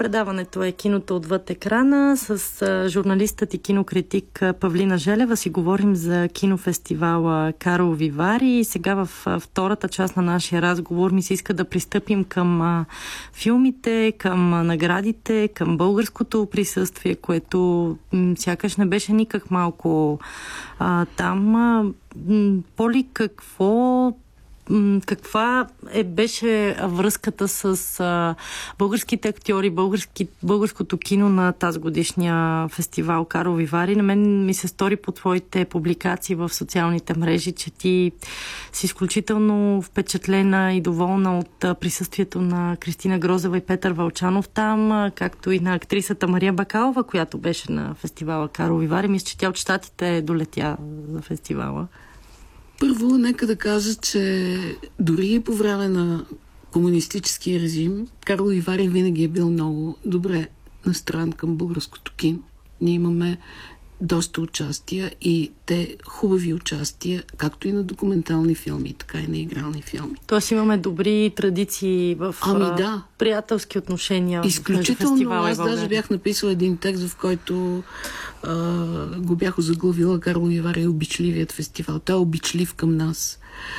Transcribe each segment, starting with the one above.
Предаването е Киното отвъд екрана. С журналистът и кинокритик Павлина Желева си говорим за кинофестивала Карлови Вари. И сега в втората част на нашия разговор ми се иска да пристъпим към филмите, към наградите, към българското присъствие, което сякаш не беше никак малко там. Поли, каква беше връзката с българските актьори, българското кино на тази годишния фестивал Карлови Вари? На мен ми се стори по твоите публикации в социалните мрежи, че ти си изключително впечатлена и доволна от присъствието на Кристина Грозева и Петър Вълчанов там, както и на актрисата Мария Бакалова, която беше на фестивала Карлови Вари. Мисля, че тя от Щатите долетя за фестивала. Първо, нека да кажа, че дори и по време на комунистическия режим, Карлови Вари винаги е бил много добре настроен към българското кино. Ние имаме доста участия и те хубави участия, както и на документални филми, така и на игрални филми. Тоест имаме добри традиции в приятелски отношения. Изключително. Аз даже бях написала един текст, в който го бях озаглавила Карлови Вари обичливият фестивал. Той е обичлив към нас.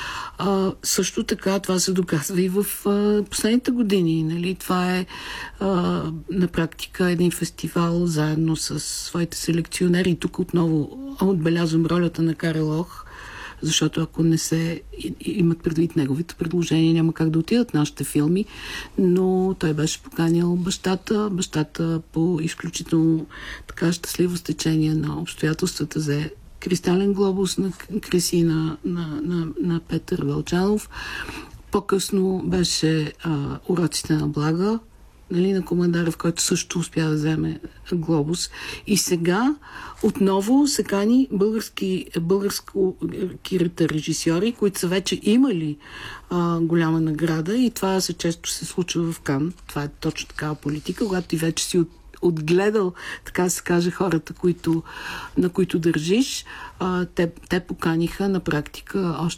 Също така това се доказва и в последните години. Нали? Това е на практика един фестивал заедно с своите селекционери. Тук отново отбелязвам ролята на Карел Ох, защото ако не се имат предвид неговите предложения, няма как да отидат нашите филми, но той беше поканил бащата по изключително така щастливо стечение на обстоятелствата за Кристален глобус на Криси на Петър Вълчанов. По-късно беше Уроците на Блага, нали, на Командарев, който също успя да вземе глобус. И сега отново се кани българските режисьори, които са вече имали голяма награда, и това често се случва в Кан. Това е точно такава политика, когато ти вече си отгледал, така се каже, хората, на които държиш. Те поканиха на практика още